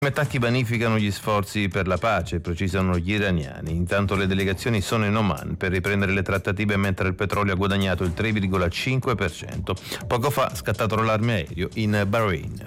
I attacchi vanificano gli sforzi per la pace, precisano gli iraniani. Intanto le delegazioni sono in Oman per riprendere le trattative mentre il petrolio ha guadagnato il 3,5%. Poco fa ha scattato l'allarme aereo in Bahrain.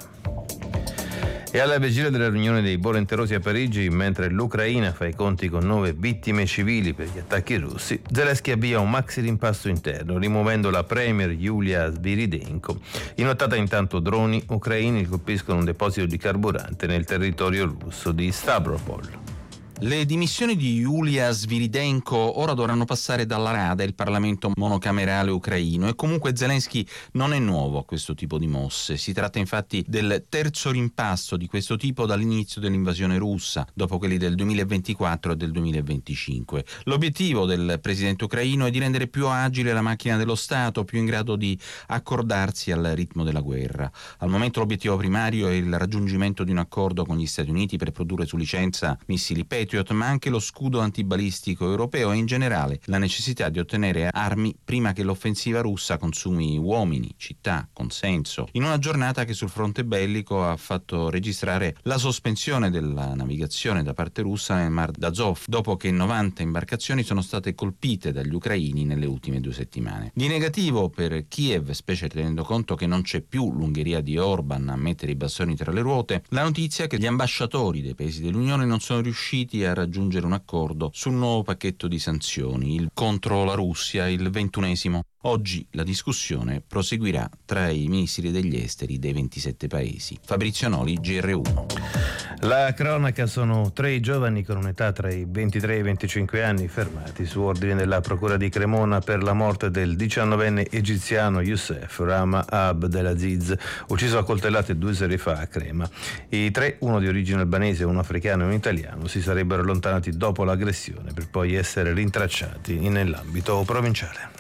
E alla vigilia della riunione dei volenterosi a Parigi, mentre l'Ucraina fa i conti con 9 vittime civili per gli attacchi russi, Zelensky avvia un maxi rimpasto interno, rimuovendo la premier Yulia Sviridenko. Inottata intanto droni ucraini colpiscono un deposito di carburante nel territorio russo di Stavropol. Le dimissioni di Yulia Sviridenko ora dovranno passare dalla Rada, il Parlamento monocamerale ucraino, e comunque Zelensky non è nuovo a questo tipo di mosse. Si tratta infatti del terzo rimpasto di questo tipo dall'inizio dell'invasione russa, dopo quelli del 2024 e del 2025. L'obiettivo del presidente ucraino è di rendere più agile la macchina dello Stato, più in grado di accordarsi al ritmo della guerra. Al momento l'obiettivo primario è il raggiungimento di un accordo con gli Stati Uniti per produrre su licenza missili Patriot, ma anche lo scudo antibalistico europeo e in generale la necessità di ottenere armi prima che l'offensiva russa consumi uomini, città, consenso, in una giornata che sul fronte bellico ha fatto registrare la sospensione della navigazione da parte russa nel Mar d'Azov, dopo che 90 imbarcazioni sono state colpite dagli ucraini nelle ultime 2 settimane. Di negativo per Kiev, specie tenendo conto che non c'è più l'Ungheria di Orban a mettere i bastoni tra le ruote, la notizia che gli ambasciatori dei paesi dell'Unione non sono riusciti a raggiungere un accordo sul nuovo pacchetto di sanzioni contro la Russia, il 21esimo. Oggi la discussione proseguirà tra i ministri degli esteri dei 27 paesi. Fabrizio Noli, GR1. La cronaca: sono 3 giovani con un'età tra i 23 e i 25 anni fermati su ordine della procura di Cremona per la morte del 19enne egiziano Youssef Rama Abdelaziz, ucciso a coltellate 2 sere fa a Crema. I 3, uno di origine albanese, uno africano e un italiano, si sarebbero allontanati dopo l'aggressione per poi essere rintracciati nell'ambito provinciale.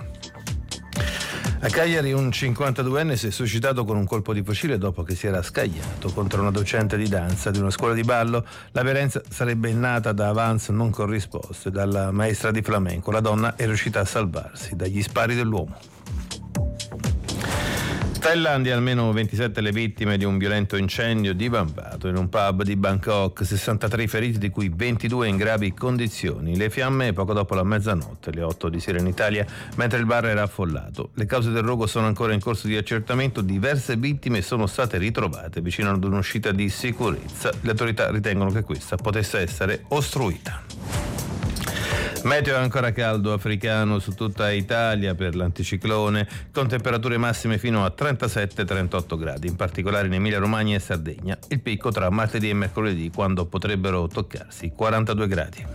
A Cagliari un 52enne si è suicidato con un colpo di fucile dopo che si era scagliato contro una docente di danza di una scuola di ballo. La violenza sarebbe nata da avance non corrisposte dalla maestra di flamenco. La donna è riuscita a salvarsi dagli spari dell'uomo. Thailandia, almeno 27 le vittime di un violento incendio divampato in un pub di Bangkok, 63 feriti di cui 22 in gravi condizioni. Le fiamme poco dopo la mezzanotte, le 8 di sera in Italia, mentre il bar era affollato. Le cause del rogo sono ancora in corso di accertamento, diverse vittime sono state ritrovate vicino ad un'uscita di sicurezza. Le autorità ritengono che questa potesse essere ostruita. Meteo ancora caldo africano su tutta Italia per l'anticiclone, con temperature massime fino a 37-38 gradi, in particolare in Emilia-Romagna e Sardegna. Il picco tra martedì e mercoledì, quando potrebbero toccarsi 42 gradi.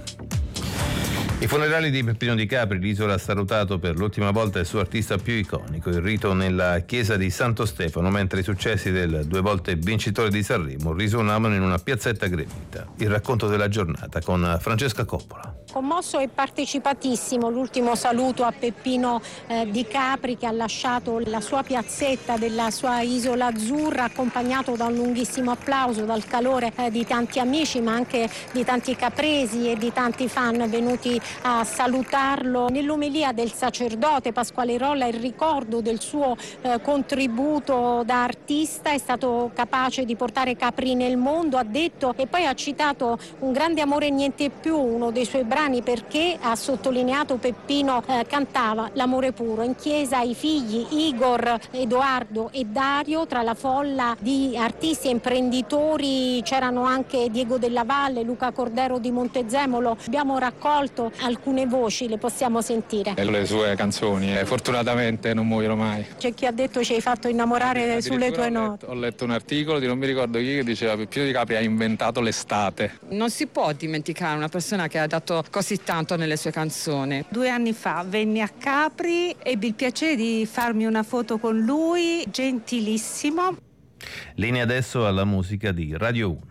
I funerali di Peppino Di Capri, l'isola ha salutato per l'ultima volta il suo artista più iconico, il rito nella chiesa di Santo Stefano, mentre i successi del 2 volte vincitore di Sanremo risuonavano in una piazzetta gremita. Il racconto della giornata con Francesca Coppola. Commosso e partecipatissimo l'ultimo saluto a Peppino Di Capri, che ha lasciato la sua piazzetta della sua isola azzurra, accompagnato da un lunghissimo applauso, dal calore di tanti amici, ma anche di tanti capresi e di tanti fan venuti a salutarlo. Nell'omelia del sacerdote Pasquale Rolla il ricordo del suo contributo da artista. È stato capace di portare Capri nel mondo, ha detto, e poi ha citato Un grande amore e niente più, uno dei suoi brani, perché ha sottolineato Peppino cantava l'amore puro. In chiesa i figli Igor, Edoardo e Dario, tra la folla di artisti e imprenditori c'erano anche Diego Della Valle, Luca Cordero di Montezemolo. Abbiamo raccolto alcune voci, le possiamo sentire. Le sue canzoni fortunatamente non muoiono mai. C'è chi ha detto ci hai fatto innamorare sulle tue note. Ho letto un articolo di non mi ricordo chi che diceva Peppino Di Capri ha inventato l'estate. Non si può dimenticare una persona che ha dato così tanto nelle sue canzoni. 2 anni fa venni a Capri, ebbi il piacere di farmi una foto con lui, gentilissimo. Linea adesso alla musica di Radio 1.